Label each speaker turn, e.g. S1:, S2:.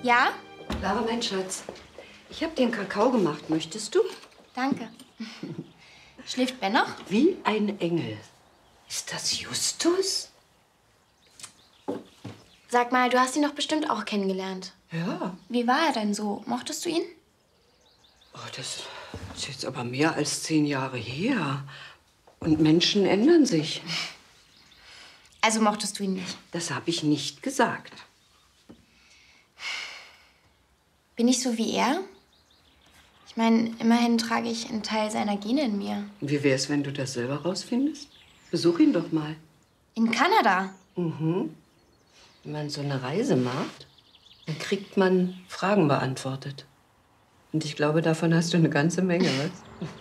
S1: Ja?
S2: Lara, mein Schatz, ich habe dir einen Kakao gemacht. Möchtest du?
S1: Danke. Schläft Ben noch?
S2: Wie ein Engel. Ist das Justus?
S1: Sag mal, du hast ihn doch bestimmt auch kennengelernt.
S2: Ja.
S1: Wie war er denn so? Mochtest du ihn?
S2: Oh, das ist jetzt aber mehr als 10 Jahre her. Und Menschen ändern sich.
S1: Also mochtest du ihn nicht?
S2: Das habe ich nicht gesagt.
S1: Bin ich so wie er? Ich meine, immerhin trage ich einen Teil seiner Gene in mir.
S2: Wie wär's, wenn du das selber rausfindest? Besuch ihn doch mal.
S1: In Kanada?
S2: Mhm. Wenn man so eine Reise macht, dann kriegt man Fragen beantwortet. Und ich glaube, davon hast du eine ganze Menge, was?